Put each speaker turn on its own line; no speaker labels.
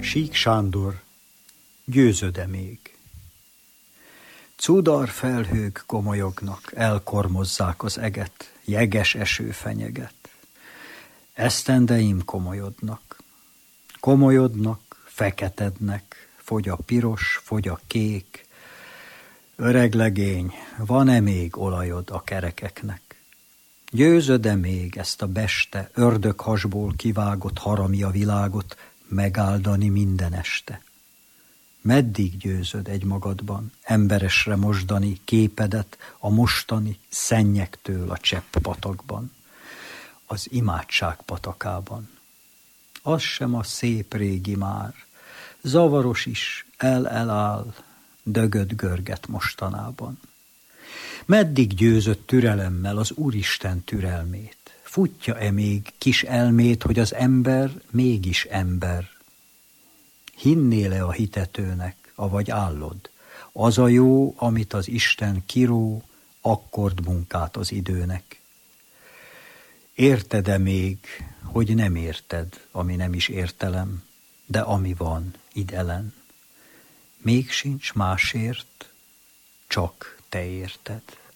Sík Sándor, győzöd-e még? Cudar felhők gomolyognak, elkormozzák az eget, jeges eső fenyeget. Esztendeim komolyodnak, feketednek, fogy a piros, fogy a kék. Öreg legény, van-e még olajod a kerekeknek? Győzöd-e még ezt a beste, ördöghasból kivágott harami a világot megáldani minden este? Meddig győzöd egymagadban emberesre mosdani képedet a mostani szennyektől a csepp patakban, az imádság patakában? Az sem a szép régi már, zavaros is, eláll, dögöd görget mostanában. Meddig győzött türelemmel az Úristen türelmét? Futja-e még kis elmét, hogy az ember mégis ember? Hinnél-e a hitetőnek, avagy állod? Az a jó, amit az Isten kiró, akkord munkát az időnek. Érted-e még, hogy nem érted, ami nem is értelem, de ami van idelen? Még sincs másért, csak te érted.